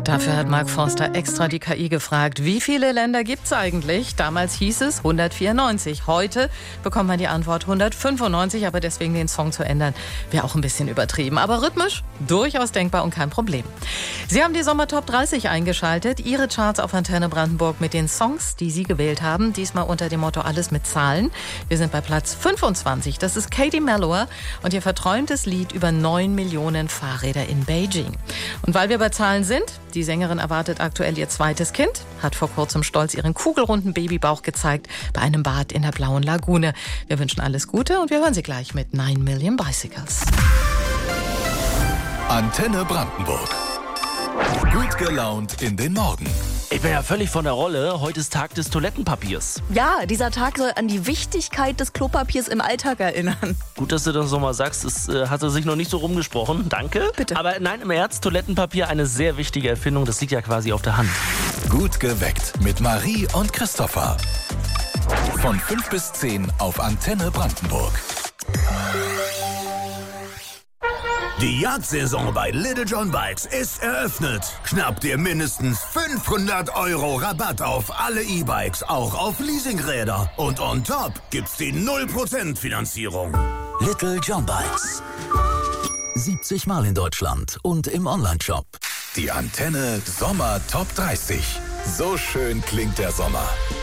Dafür hat Mark Forster extra die KI gefragt, wie viele Länder gibt es eigentlich? Damals hieß es 194. Heute bekommt man die Antwort 195, aber deswegen den Song zu ändern, wäre auch ein bisschen übertrieben. Aber rhythmisch durchaus denkbar und kein Problem. Sie haben die Sommer-Top 30 eingeschaltet, Ihre Charts auf Antenne Brandenburg mit den Songs, die Sie gewählt haben. Diesmal unter dem Motto Alles mit Zahlen. Wir sind bei Platz 25. Das ist Katie Melua und ihr verträumtes Lied über 9 Millionen Fahrräder in Beijing. Und weil wir bei Zahlen sind, die Sängerin erwartet aktuell ihr zweites Kind, hat vor kurzem stolz ihren kugelrunden Babybauch gezeigt bei einem Bad in der Blauen Lagune. Wir wünschen alles Gute und wir hören sie gleich mit 9 Million Bicycles. Antenne Brandenburg. Gut gelaunt in den Morgen. Ich bin ja völlig von der Rolle. Heute ist Tag des Toilettenpapiers. Ja, dieser Tag soll an die Wichtigkeit des Klopapiers im Alltag erinnern. Gut, dass du das nochmal sagst. Es hatte sich noch nicht so rumgesprochen. Danke. Bitte. Aber nein, im Ernst, Toilettenpapier, eine sehr wichtige Erfindung. Das liegt ja quasi auf der Hand. Gut geweckt mit Marie und Christopher. Von 5 bis 10 auf Antenne Brandenburg. Die Jagdsaison bei Little John Bikes ist eröffnet. Schnapp dir mindestens 500 € Rabatt auf alle E-Bikes, auch auf Leasingräder. Und on top gibt's die 0% Finanzierung. Little John Bikes. 70 Mal in Deutschland und im Onlineshop. Die Antenne Sommer Top 30. So schön klingt der Sommer.